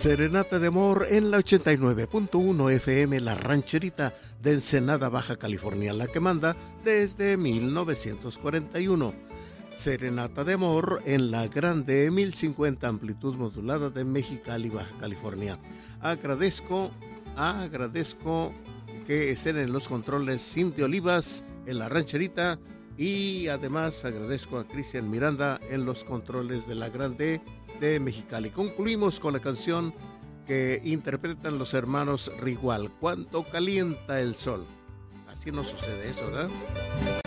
Serenata de Amor en la 89.1 FM, La Rancherita de Ensenada, Baja California, la que manda desde 1941. Serenata de Amor en la grande 1050 amplitud modulada de Mexicali, Baja California. Agradezco que estén en los controles Cindy Olivas en La Rancherita, y además agradezco a Cristian Miranda en los controles de la grande de Mexicali. Concluimos con la canción que interpretan los hermanos Rigual, Cuánto calienta el sol. Así no sucede eso, ¿verdad?